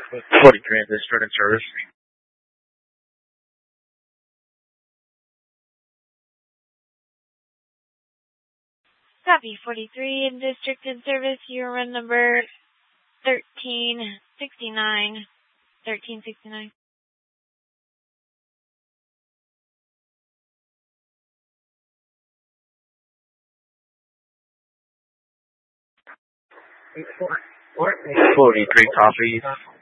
43 in district and service. Copy 43 in district and service. Your run number 1369. 1369. What? 43 copies.